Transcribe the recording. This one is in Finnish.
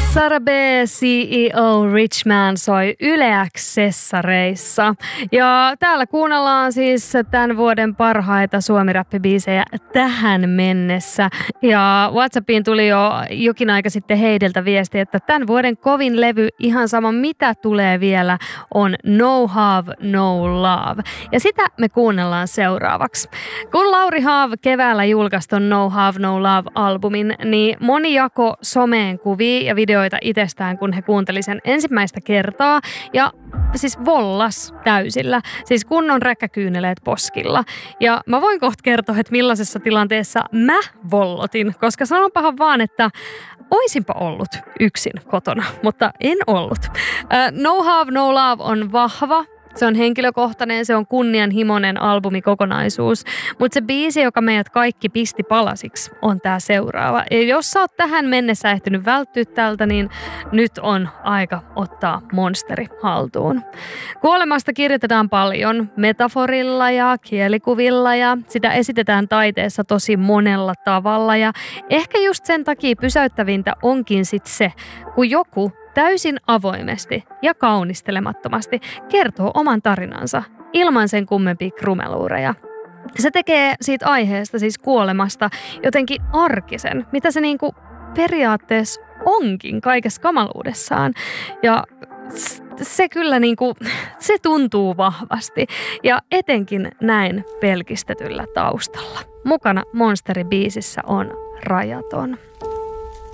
Sara B, CEO Rich Man soi Yle X-sessareissa. Ja täällä kuunnellaan siis tämän vuoden parhaita suomi-räppibiisejä tähän mennessä. Ja WhatsAppiin tuli jo jokin aika sitten Heideltä viesti, että tämän vuoden kovin levy, ihan sama mitä tulee vielä, on No Have No Love. Ja sitä me kuunnellaan seuraavaksi. Kun Lauri Haav keväällä julkaisi ton No Have No Love-albumin, niin moni jako someen kuvia ja videoita itsestään, kun he kuunteli sen ensimmäistä kertaa. Ja siis vollas täysillä. Siis kunnon räkkäkyyneleet poskilla. Ja mä voin kohta kertoa, että millaisessa tilanteessa mä vollotin. Koska sanonpahan vaan, että oisinpa ollut yksin kotona, mutta en ollut. No Have No Love on vahva. Se on henkilökohtainen, se on kunnianhimoinen albumikokonaisuus, mutta se biisi, joka meidät kaikki pisti palasiksi, on tää seuraava. Ja jos sä oot tähän mennessä ehtinyt välttyä tältä, niin nyt on aika ottaa monsteri haltuun. Kuolemasta kirjoitetaan paljon metaforilla ja kielikuvilla ja sitä esitetään taiteessa tosi monella tavalla. Ja ehkä just sen takia pysäyttävintä onkin sit se, kun joku täysin avoimesti ja kaunistelemattomasti kertoo oman tarinansa ilman sen kummempia krumeluureja. Se tekee siitä aiheesta, siis kuolemasta, jotenkin arkisen, mitä se niinku periaatteessa onkin kaikessa kamaluudessaan. Ja se kyllä niinku, se tuntuu vahvasti ja etenkin näin pelkistetyllä taustalla. Mukana Monsteri-biisissä on Rajaton.